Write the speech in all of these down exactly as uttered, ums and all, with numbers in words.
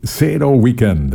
Zero Weekend.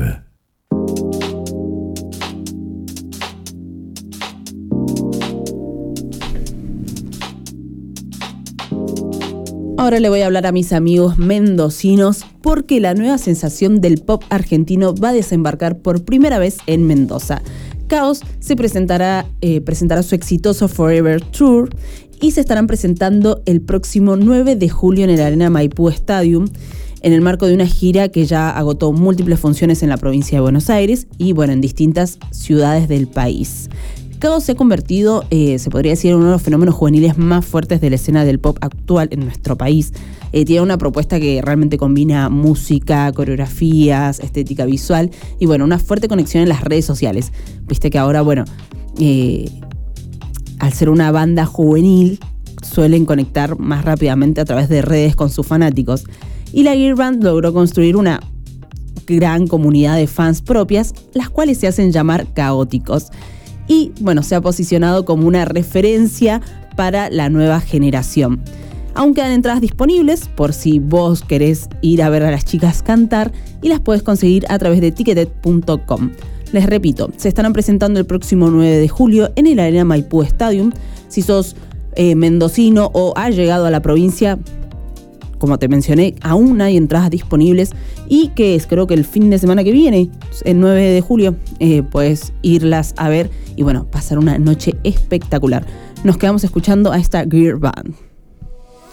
Ahora le voy a hablar a mis amigos mendocinos porque la nueva sensación del pop argentino va a desembarcar por primera vez en Mendoza. Caos se presentará, eh, presentará su exitoso Forever Tour y se estarán presentando el próximo nueve de julio en el Arena Maipú Stadium, en el marco de una gira que ya agotó múltiples funciones en la provincia de Buenos Aires y bueno, en distintas ciudades del país. Caos se ha convertido, eh, se podría decir, en uno de los fenómenos juveniles más fuertes de la escena del pop actual en nuestro país. Eh, tiene una propuesta que realmente combina música, coreografías, estética visual y bueno, una fuerte conexión en las redes sociales. Viste que ahora, bueno, eh, al ser una banda juvenil, suelen conectar más rápidamente a través de redes con sus fanáticos. Y la Gear Band logró construir una gran comunidad de fans propias, las cuales se hacen llamar caóticos. Y bueno, se ha posicionado como una referencia para la nueva generación. Aún quedan entradas disponibles por si vos querés ir a ver a las chicas cantar y las puedes conseguir a través de ticketed punto com. Les repito, se estarán presentando el próximo nueve de julio en el Arena Maipú Stadium. Si sos eh, mendocino o has llegado a la provincia, como te mencioné, aún hay entradas disponibles y que es, creo que el fin de semana que viene, el nueve de julio, eh, puedes irlas a ver y bueno, pasar una noche espectacular. Nos quedamos escuchando a esta Gear Band.